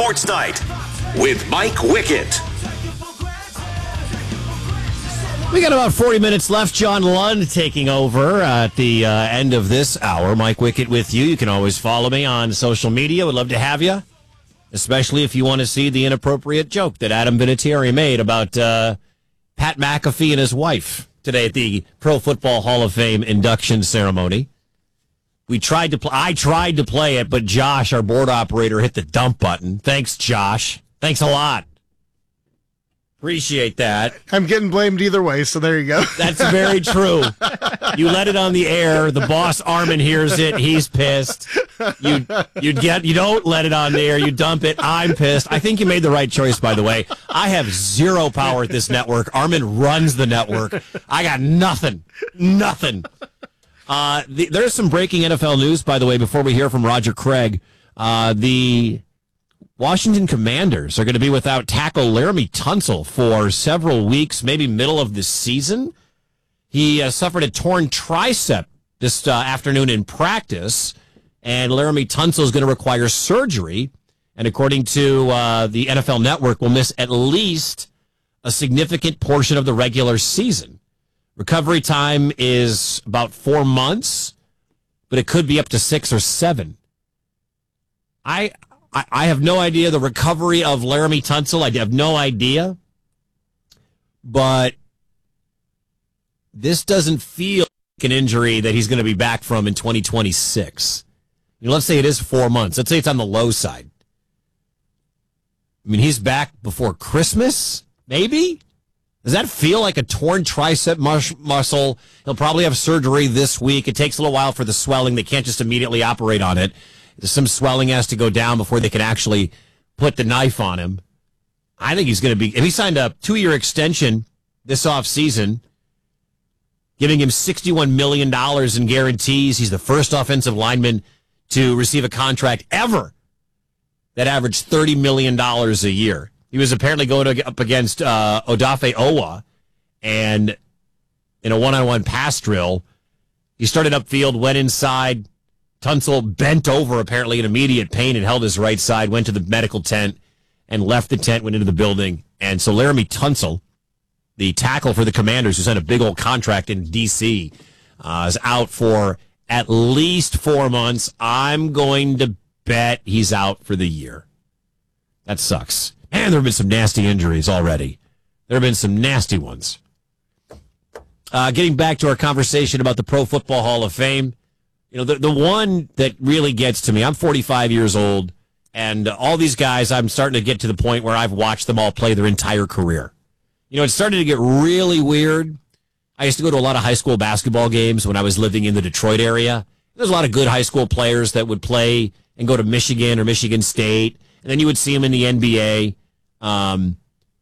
Sports Night with Mike Wickett. We got about 40 minutes left. John Lund taking over at the end of this hour. Mike Wickett with you. You can always follow me on social media. Would love to have you, especially if you want to see the inappropriate joke that Adam Vinatieri made about Pat McAfee and his wife today at the Pro Football Hall of Fame induction ceremony. I tried to play it, but Josh, our board operator, hit the dump button. Thanks, Josh. Thanks a lot. Appreciate that. I'm getting blamed either way, so there you go. That's very true. You let it on the air. The boss, Armin, hears it. He's pissed. You don't let it on the air. You dump it. I'm pissed. I think you made the right choice, by the way. I have zero power at this network. Armin runs the network. I got nothing. Nothing. There's some breaking NFL news, by the way, before we hear from Roger Craig. The Washington Commanders are going to be without tackle Laremy Tunsil for several weeks, maybe middle of the season. He suffered a torn tricep this afternoon in practice, and Laremy Tunsil is going to require surgery. And according to the NFL Network, will miss at least a significant portion of the regular season. Recovery time is about 4 months, but it could be up to 6 or 7. I have no idea the recovery of Laremy Tunsil. I have no idea. But this doesn't feel like an injury that he's going to be back from in 2026. Let's say it is 4 months. Let's say it's on the low side. I mean, he's back before Christmas, maybe? Does that feel like a torn tricep muscle? He'll probably have surgery this week. It takes a little while for the swelling. They can't just immediately operate on it. Some swelling has to go down before they can actually put the knife on him. I think he's going to be, if he signed a 2-year extension this offseason, giving him $61 million in guarantees. He's the first offensive lineman to receive a contract ever that averaged $30 million a year. He was apparently going up against Odafe Owa, and in a one-on-one pass drill, he started upfield, went inside. Tunsil bent over, apparently in immediate pain, and held his right side, went to the medical tent, and left the tent, went into the building. And so Laremy Tunsil, the tackle for the Commanders, who signed a big old contract in D.C., is out for at least 4 months. I'm going to bet he's out for the year. That sucks. Man, there have been some nasty injuries already. There have been some nasty ones. Getting back to our conversation about the Pro Football Hall of Fame, the one that really gets to me, I'm 45 years old, and all these guys, I'm starting to get to the point where I've watched them all play their entire career. It started to get really weird. I used to go to a lot of high school basketball games when I was living in the Detroit area. There's a lot of good high school players that would play and go to Michigan or Michigan State, and then you would see them in the NBA. And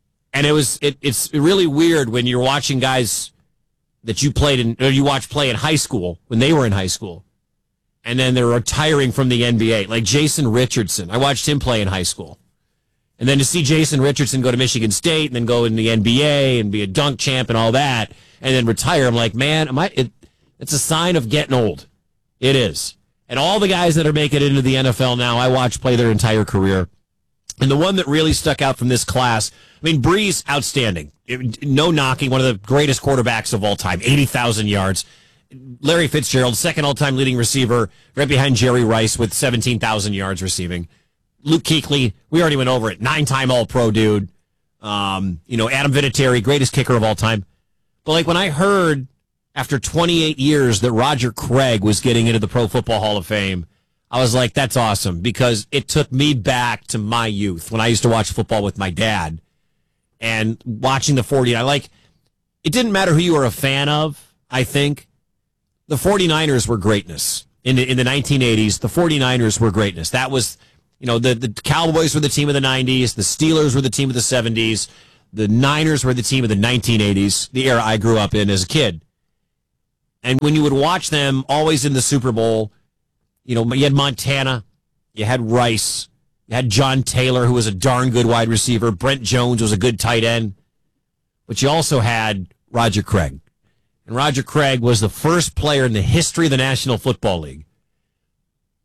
it's really weird when you're watching guys that you watched play in high school when they were in high school, and then they're retiring from the NBA, like Jason Richardson. I watched him play in high school. And then to see Jason Richardson go to Michigan State and then go in the NBA and be a dunk champ and all that, and then retire, I'm like, man, it's a sign of getting old. It is. And all the guys that are making it into the NFL now, I watch play their entire career. And the one that really stuck out from this class, Brees, outstanding. No knocking, one of the greatest quarterbacks of all time, 80,000 yards. Larry Fitzgerald, second all-time leading receiver, right behind Jerry Rice with 17,000 yards receiving. Luke Kuechly, we already went over it, 9-time All-Pro dude. Adam Vinatieri, greatest kicker of all time. But when I heard after 28 years that Roger Craig was getting into the Pro Football Hall of Fame, I was like, that's awesome, because it took me back to my youth when I used to watch football with my dad and watching the 49. It didn't matter who you were a fan of, I think. The 49ers were greatness. In the 1980s, the 49ers were greatness. That was, the Cowboys were the team of the 90s. The Steelers were the team of the 70s. The Niners were the team of the 1980s, the era I grew up in as a kid. And when you would watch them always in the Super Bowl, you had Montana, you had Rice, you had John Taylor, who was a darn good wide receiver. Brent Jones was a good tight end. But you also had Roger Craig. And Roger Craig was the first player in the history of the National Football League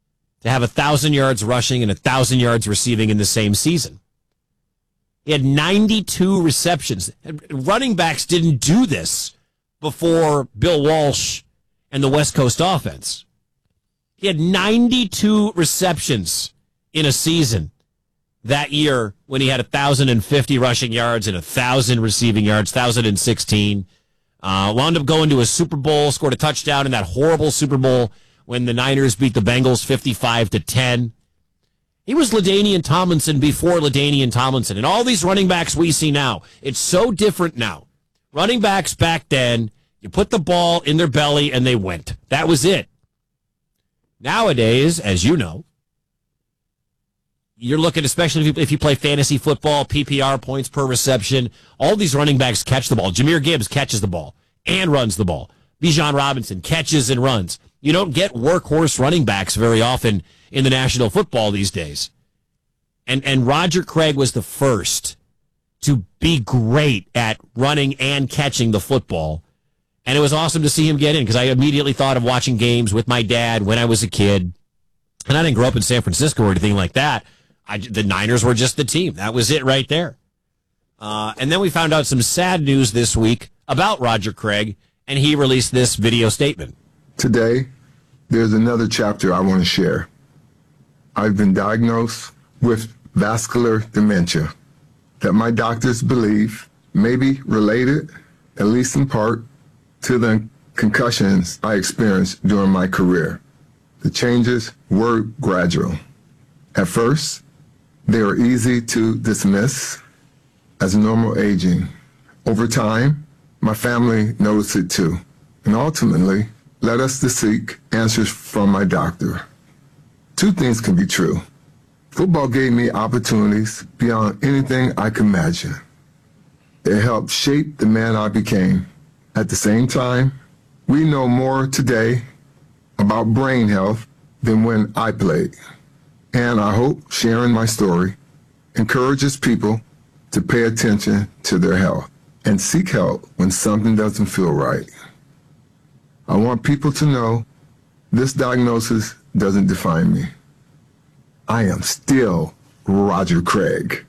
to have 1,000 yards rushing and 1,000 yards receiving in the same season. He had 92 receptions. Running backs didn't do this before Bill Walsh and the West Coast offense. He had 92 receptions in a season that year when he had 1,050 rushing yards and 1,000 receiving yards, 1,016. Wound up going to a Super Bowl, scored a touchdown in that horrible Super Bowl when the Niners beat the Bengals 55-10. He was LaDainian Tomlinson before LaDainian Tomlinson. And all these running backs we see now, it's so different now. Running backs back then, you put the ball in their belly and they went. That was it. Nowadays, as you know, you're looking, especially if you play fantasy football, PPR, points per reception, all these running backs catch the ball. Jahmyr Gibbs catches the ball and runs the ball. Bijan Robinson catches and runs. You don't get workhorse running backs very often in the National Football these days. And Roger Craig was the first to be great at running and catching the football. And it was awesome to see him get in because I immediately thought of watching games with my dad when I was a kid. And I didn't grow up in San Francisco or anything like that. The Niners were just the team. That was it right there. And then we found out some sad news this week about Roger Craig, and he released this video statement. Today, there's another chapter I want to share. I've been diagnosed with vascular dementia that my doctors believe may be related, at least in part, to the concussions I experienced during my career. The changes were gradual. At first, they were easy to dismiss as normal aging. Over time, my family noticed it too, and ultimately led us to seek answers from my doctor. Two things can be true. Football gave me opportunities beyond anything I could imagine. It helped shape the man I became. At the same time, we know more today about brain health than when I played. And I hope sharing my story encourages people to pay attention to their health and seek help when something doesn't feel right. I want people to know this diagnosis doesn't define me. I am still Roger Craig.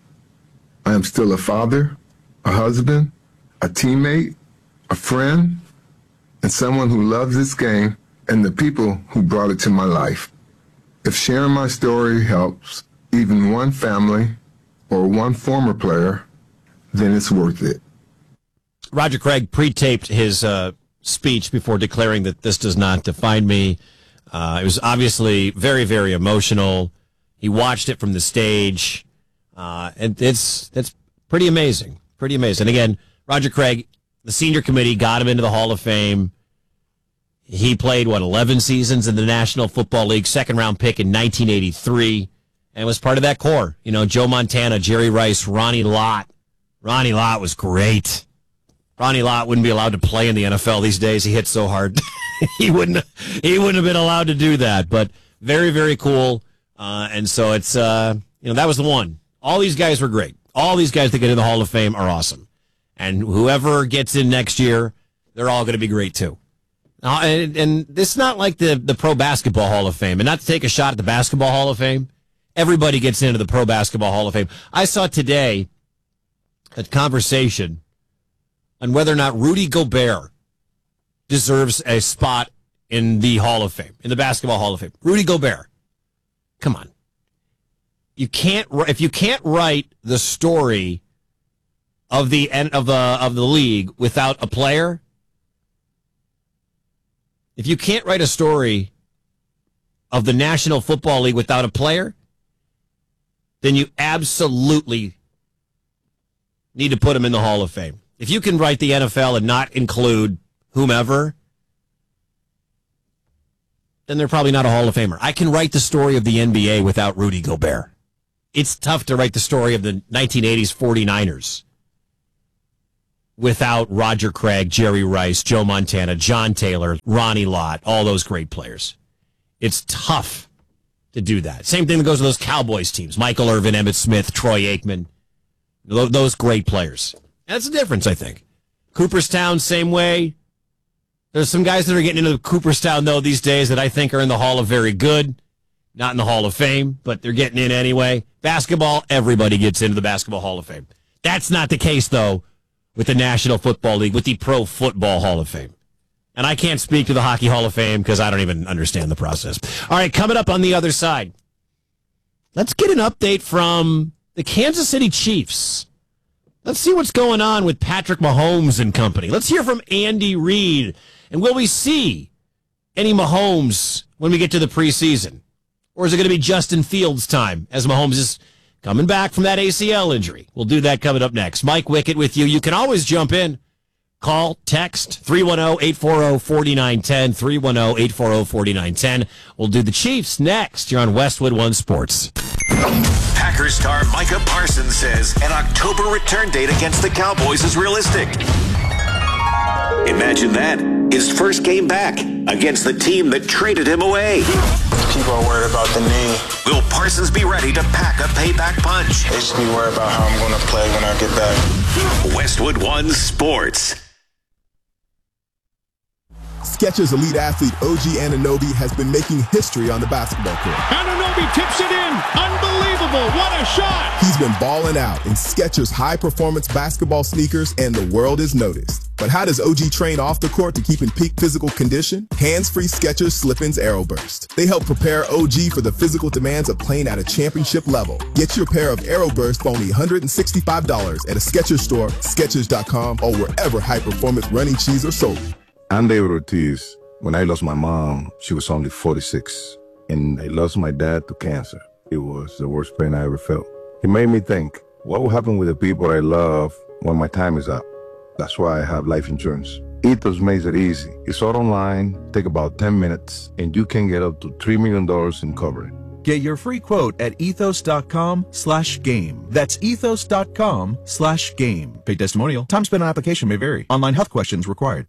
I am still a father, a husband, a teammate, a friend, and someone who loves this game and the people who brought it to my life. If sharing my story helps even one family or one former player, then it's worth it. Roger Craig pre-taped his speech before declaring that this does not define me. It was obviously very, very emotional. He watched it from the stage, and it's pretty amazing. Pretty amazing. And again, Roger Craig, the senior committee got him into the Hall of Fame. He played, 11 seasons in the National Football League, second-round pick in 1983, and was part of that core. You know, Joe Montana, Jerry Rice, Ronnie Lott. Ronnie Lott was great. Ronnie Lott wouldn't be allowed to play in the NFL these days. He hit so hard. He wouldn't have been allowed to do that, but very, very cool. And so it's, that was the one. All these guys were great. All these guys that get in the Hall of Fame are awesome. And whoever gets in next year, they're all going to be great too. And it's not like the Pro Basketball Hall of Fame. And not to take a shot at the Basketball Hall of Fame, everybody gets into the Pro Basketball Hall of Fame. I saw today a conversation on whether or not Rudy Gobert deserves a spot in the Hall of Fame, in the Basketball Hall of Fame. Rudy Gobert. Come on. If you can't write the story of the league without a player, if you can't write a story of the National Football League without a player, then you absolutely need to put him in the Hall of Fame. If you can write the NFL and not include whomever, then they're probably not a Hall of Famer. I can write the story of the NBA without Rudy Gobert. It's tough to write the story of the 1980s 49ers without Roger Craig, Jerry Rice, Joe Montana, John Taylor, Ronnie Lott, all those great players. It's tough to do that. Same thing that goes with those Cowboys teams. Michael Irvin, Emmitt Smith, Troy Aikman, those great players. That's the difference, I think. Cooperstown, same way. There's some guys that are getting into Cooperstown, though, these days that I think are in the Hall of Very Good. Not in the Hall of Fame, but they're getting in anyway. Basketball, everybody gets into the Basketball Hall of Fame. That's not the case, though, with the National Football League, with the Pro Football Hall of Fame. And I can't speak to the Hockey Hall of Fame because I don't even understand the process. All right, coming up on the other side, let's get an update from the Kansas City Chiefs. Let's see what's going on with Patrick Mahomes and company. Let's hear from Andy Reid. And will we see any Mahomes when we get to the preseason? Or is it going to be Justin Fields' time as Mahomes is coming back from that ACL injury? We'll do that coming up next. Mike Wickett with you. You can always jump in. Call, text, 310-840-4910, 310-840-4910. We'll do the Chiefs next. You're on Westwood One Sports. Packers star Micah Parsons says an October return date against the Cowboys is realistic. Imagine that. His first game back against the team that traded him away. People are worried about the knee. Will Parsons be ready to pack a payback punch? They should be worried about how I'm going to play when I get back. Westwood One Sports. Skechers elite athlete OG Anunoby has been making history on the basketball court. Anunoby tips it in. Unbelievable. What a shot. He's been balling out in Skechers high-performance basketball sneakers, and the world has noticed. But how does OG train off the court to keep in peak physical condition? Hands-free Skechers Slip-ins Aeroburst. They help prepare OG for the physical demands of playing at a championship level. Get your pair of Aeroburst for only $165 at a Skechers store, Skechers.com, or wherever high-performance running shoes are sold. I'm David Ortiz. When I lost my mom, she was only 46, and I lost my dad to cancer. It was the worst pain I ever felt. It made me think, what will happen with the people I love when my time is up? That's why I have life insurance. Ethos makes it easy. It's all online, take about 10 minutes, and you can get up to $3 million in coverage. Get your free quote at ethos.com/game. That's ethos.com/game. Paid testimonial. Time spent on application may vary. Online health questions required.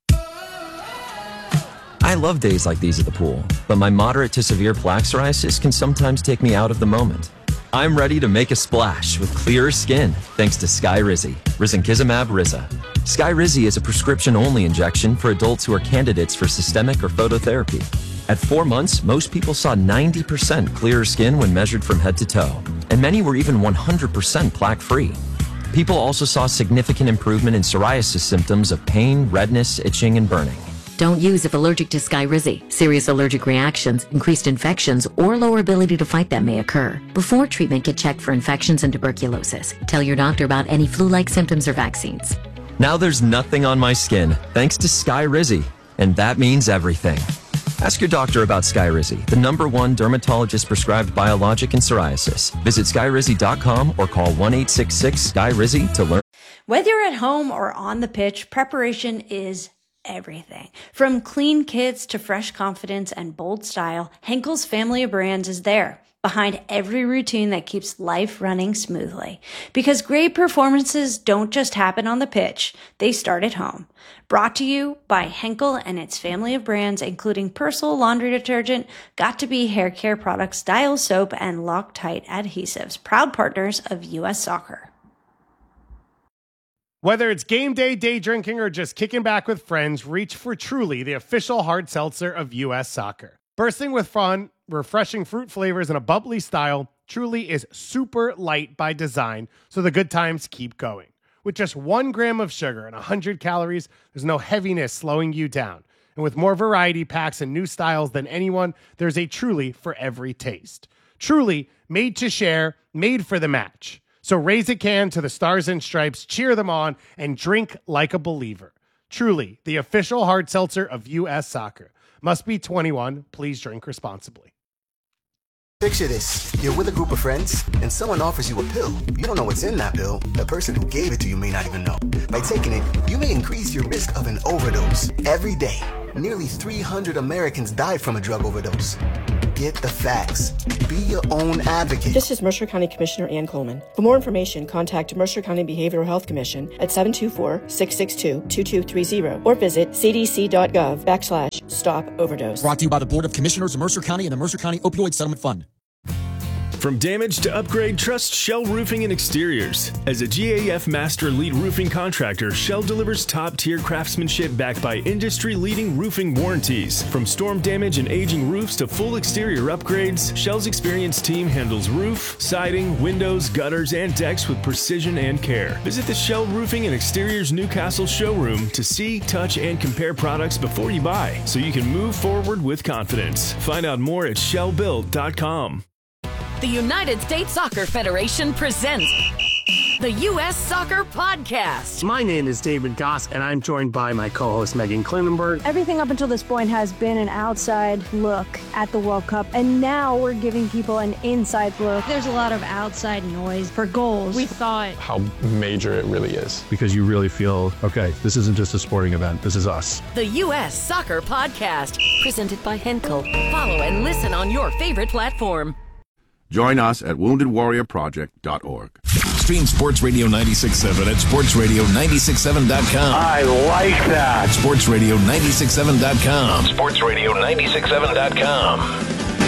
I love days like these at the pool, but my moderate to severe plaque psoriasis can sometimes take me out of the moment. I'm ready to make a splash with clearer skin thanks to Skyrizi, risankizumab Riza. Skyrizi is a prescription-only injection for adults who are candidates for systemic or phototherapy. At 4 months, most people saw 90% clearer skin when measured from head to toe, and many were even 100% plaque-free. People also saw significant improvement in psoriasis symptoms of pain, redness, itching, and burning. Don't use if allergic to Skyrizi. Serious allergic reactions, increased infections, or lower ability to fight them may occur. Before treatment, get checked for infections and tuberculosis. Tell your doctor about any flu-like symptoms or vaccines. Now there's nothing on my skin thanks to Skyrizi, and that means everything. Ask your doctor about Skyrizi, the #1 dermatologist-prescribed biologic in psoriasis. Visit Skyrizi.com or call 1-866-SKYRIZI to learn. Whether you're at home or on the pitch, preparation is everything. From clean kits to fresh confidence and bold style, Henkel's family of brands is there, behind every routine that keeps life running smoothly. Because great performances don't just happen on the pitch, they start at home. Brought to you by Henkel and its family of brands, including Persil laundry detergent, Got2b hair care products, Dial soap, and Loctite adhesives, proud partners of U.S. Soccer. Whether it's game day, day drinking, or just kicking back with friends, reach for Truly, the official hard seltzer of U.S. Soccer. Bursting with fun, refreshing fruit flavors, and a bubbly style, Truly is super light by design, so the good times keep going. With just 1 gram of sugar and 100 calories, there's no heaviness slowing you down. And with more variety packs and new styles than anyone, there's a Truly for every taste. Truly, made to share, made for the match. So raise a can to the Stars and Stripes, cheer them on, and drink like a believer. Truly, the official hard seltzer of U.S. Soccer. Must be 21. Please drink responsibly. Picture this. You're with a group of friends, and someone offers you a pill. You don't know what's in that pill. The person who gave it to you may not even know. By taking it, you may increase your risk of an overdose. Every day, nearly 300 Americans died from a drug overdose. Get the facts. Be your own advocate. This is Mercer County Commissioner Ann Coleman. For more information, contact Mercer County Behavioral Health Commission at 724-662-2230 or visit cdc.gov/stop overdose. Brought to you by the Board of Commissioners of Mercer County and the Mercer County Opioid Settlement Fund. From damage to upgrade, trust Shell Roofing and Exteriors. As a GAF Master Lead Roofing Contractor, Shell delivers top-tier craftsmanship backed by industry-leading roofing warranties. From storm damage and aging roofs to full exterior upgrades, Shell's experienced team handles roof, siding, windows, gutters, and decks with precision and care. Visit the Shell Roofing and Exteriors Newcastle showroom to see, touch, and compare products before you buy, so you can move forward with confidence. Find out more at shellbuilt.com. The United States Soccer Federation presents the U.S. Soccer Podcast. My name is David Goss, and I'm joined by my co-host Megan Klinenberg. Everything up until this point has been an outside look at the World Cup, and now we're giving people an inside look. There's a lot of outside noise for goals. We thought how major it really is. Because you really feel, okay, this isn't just a sporting event, this is us. The U.S. Soccer Podcast, presented by Henkel. Follow and listen on your favorite platform. Join us at WoundedWarriorProject.org. Stream Sports Radio 96.7 at SportsRadio967.com. I like that. SportsRadio967.com. SportsRadio967.com.